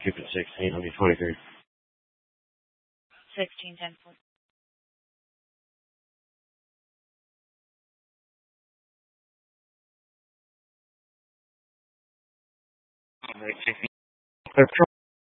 Keep it 16. I'll be 23. 16, 10, 14. All right, 16.